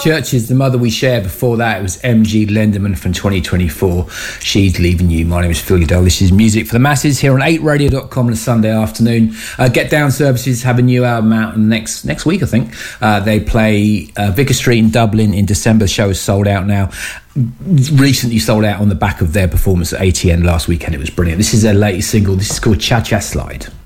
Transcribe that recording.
Churches, The Mother We Share. Before that, it was MG Lenderman from 2024. She's Leaving You. My name is Phil Udell. This is Music for the Masses here on 8radio.com on a Sunday afternoon. Get Down Services have a new album out next week, I think. They play Vicar Street in Dublin in December. The show is sold out now. Recently sold out on the back of their performance at ATN last weekend. It was brilliant. This is their latest single. This is called Cha Cha Slide.